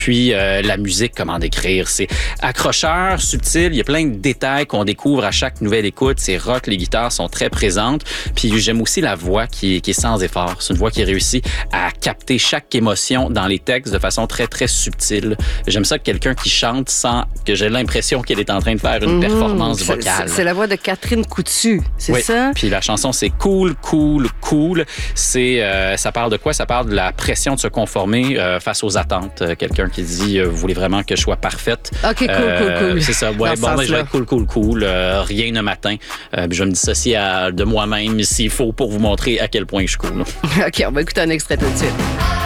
Puis la musique, comment décrire? C'est accrocheur, subtil, il y a plein de détails qu'on découvre à chaque nouvelle écoute. C'est rock, les guitares sont très présentes. Puis j'aime aussi la voix qui est sans effort. C'est une voix qui réussit à capter chaque émotion dans les textes de façon très, très subtile. J'aime ça que quelqu'un qui chante sans que j'ai l'impression qu'elle est en train de faire une performance vocale. C'est la voix de Catherine Coutu, c'est ça? Puis la chanson, c'est Cool, Cool, Cool. Ça parle de quoi? Ça parle de la pression de se conformer face aux attentes. Quelqu'un qui dit vous voulez vraiment que je sois parfaite. OK, cool. C'est ça. Ouais, bon, je vais être cool. Rien ne m'atteint. Je vais me dissocier de moi-même s'il faut pour vous montrer à quel point je suis cool. OK, on va écouter un extrait tout de suite.